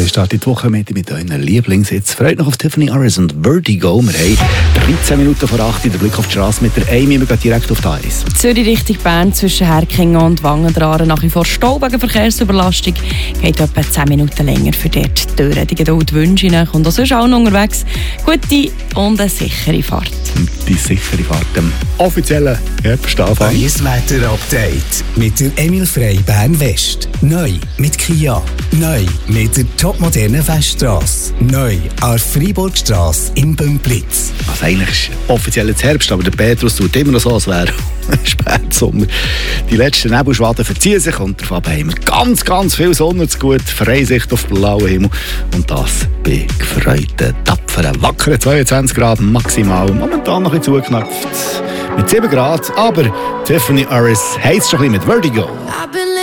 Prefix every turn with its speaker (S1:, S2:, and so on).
S1: startet die Woche mit euren Lieblingshits. Freut noch auf Tiffany Harris und Vertigo. Wir haben 13 Minuten vor 8 Uhr den Blick auf die Straße mit der Amy. Wir gehen direkt auf die Eis.
S2: Zürich Richtung Bern zwischen Herkingen und Wangendraren nach wie vor Stau wegen Verkehrsüberlastung. Geht etwa 10 Minuten länger für dort die Türen. Die Geduld wünsche ich euch. Und auch sonst allen unterwegs gute und eine sichere Fahrt.
S1: Die sichere Fahrt am offiziellen Herbstanfang.
S3: Neues Wetter-Update mit der Emil Frey Bern-West. Neu mit Kia. Neu mit der topmodernen Weststrasse. Neu an der Freiburgstrasse in Bümplitz.
S1: Also eigentlich ist offiziell jetzt Herbst, aber der Petrus tut immer noch so, als wäre Spätsommer. Die letzten Nebelschwaden verziehen sich und davon haben wir ganz, ganz viel Sonne zu gut. Freisicht auf blauen Himmel. Und das bei gefreuten, tapferen, wackeren 22 Grad maximal. Momentan noch ein bisschen zugeknöpft mit 7 Grad. Aber Tiffany Harris heisst schon ein bisschen mit Vertigo.